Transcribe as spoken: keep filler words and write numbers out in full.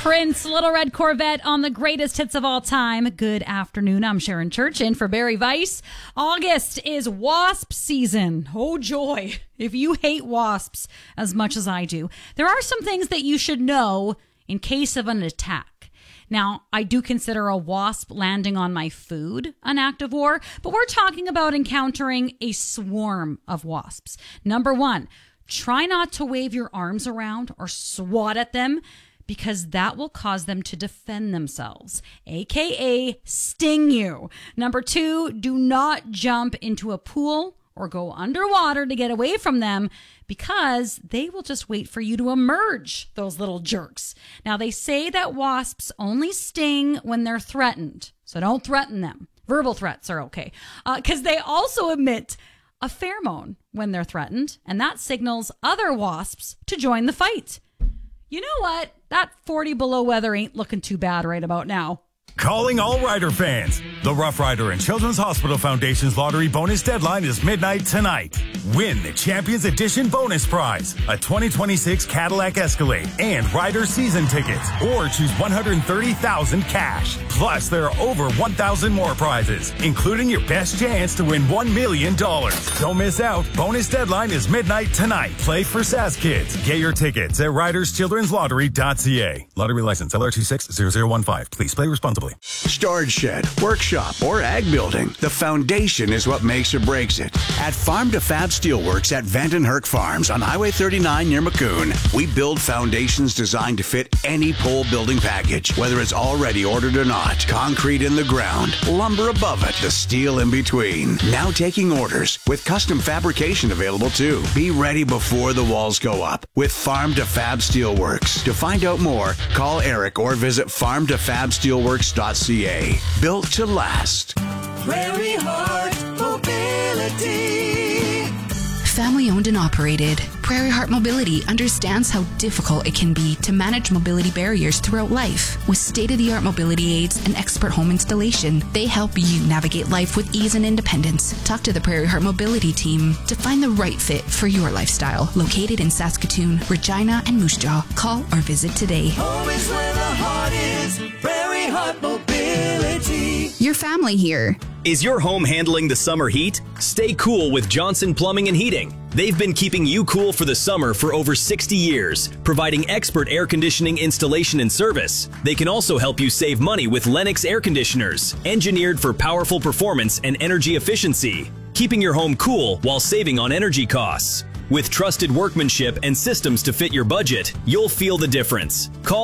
Prince, Little Red Corvette on the greatest hits of all time. Good afternoon. I'm Sharon Church in for Barry Weiss. August is wasp season. Oh, joy. If you hate wasps as much as I do, there are some things that you should know in case of an attack. Now, I do consider a wasp landing on my food an act of war, but we're talking about encountering a swarm of wasps. Number one, try not to wave your arms around or swat at them, because that will cause them to defend themselves, aka sting you. Number two, do not jump into a pool or go underwater to get away from them, because they will just wait for you to emerge, those little jerks. Now, they say that wasps only sting when they're threatened, so don't threaten them. Verbal threats are okay, because uh, they also emit a pheromone when they're threatened, and that signals other wasps to join the fight. You know what? That forty below weather ain't looking too bad right about now. Calling all Rider fans. The Rough Rider and Children's Hospital Foundation's lottery bonus deadline is midnight tonight. Win the Champions Edition bonus prize, a twenty twenty-six Cadillac Escalade and Rider season tickets, or choose one hundred thirty thousand dollars cash. Plus, there are over one thousand more prizes, including your best chance to win one million dollars. Don't miss out. Bonus deadline is midnight tonight. Play for S A S Kids. Get your tickets at riders children's lottery dot c a. Lottery license L R two six zero zero one five. Please play responsibly. Storage shed, workshop, or ag building, the foundation is what makes or breaks it. At Farm to Fab Steelworks at Vandenherk Farms on Highway thirty-nine near Maccoon, we build foundations designed to fit any pole building package, whether it's already ordered or not. Concrete in the ground, lumber above it, the steel in between. Now taking orders with custom fabrication available too. Be ready before the walls go up with Farm to Fab Steelworks. To find out more, call Eric or visit farm to fab steelworks dot c a. Built to last. Prairie Heart Mobility. Family owned and operated, Prairie Heart Mobility understands how difficult it can be to manage mobility barriers throughout life. With state-of-the-art mobility aids and expert home installation, they help you navigate life with ease and independence. Talk to the Prairie Heart Mobility team to find the right fit for your lifestyle. Located in Saskatoon, Regina, and Moose Jaw. Call or visit today. Home is where the heart is. Prairie Heart Mobility. Your family here. Is your home handling the summer heat? Stay cool with Johnson Plumbing and Heating. They've been keeping you cool for the summer for over sixty years, providing expert air conditioning installation and service. They can also help you save money with Lennox air conditioners, engineered for powerful performance and energy efficiency, keeping your home cool while saving on energy costs. With trusted workmanship and systems to fit your budget, you'll feel the difference. Call